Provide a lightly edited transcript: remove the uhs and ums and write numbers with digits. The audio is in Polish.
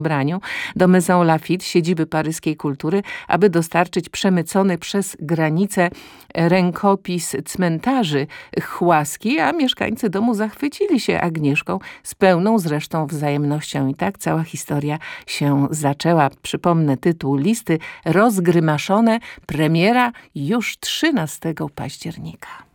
braniu do Maison Lafitte, siedziby paryskiej kultury, aby dostarczyć przemycony przez granicę rękopis cmentarzy Chłaski, a mieszkańcy domu zachwycili się Agnieszką z pełną zresztą wzajemnością. I tak cała historia się zaczęła. Przypomnę tytuł listy: Rozgrymaszone, premiera już 13 października.